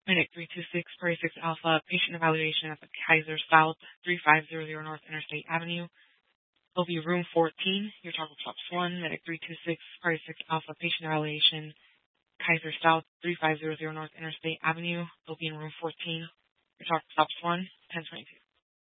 Medic 326, Prairie 6 Alpha, patient evaluation at the Kaiser South 3500 North Interstate Avenue. It'll be room 14. Your target stops 1. Medic 326, Prairie 6 Alpha, patient evaluation, Kaiser South 3500 North Interstate Avenue. It'll be in room 14. Your target stops 1, 1022.